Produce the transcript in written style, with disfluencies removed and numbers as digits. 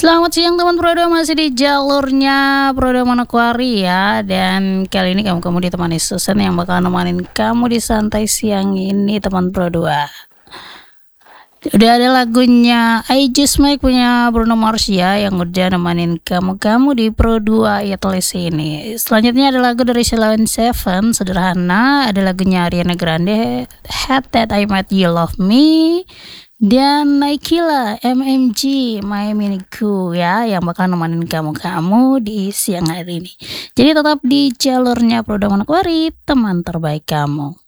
Selamat siang teman Prodo, masih di jalurnya Prodo Manokwari ya. Dan kali ini kamu ditemani Susan yang bakal nemenin kamu di santai siang ini teman Prodo. Udah ada lagunya I Just Make punya Bruno Mars ya, yang udah nemenin kamu di Pro 2 ya tulis ini. Selanjutnya ada lagu dari Sheila Seven, sederhana. Ada lagunya Ariana Grande, Had That I Met You Love Me. Dan Naikila MMG My Miniku ya, yang bakal nemenin kamu di siang hari ini. Jadi tetap di jalurnya Pro Manokwari, teman terbaik kamu.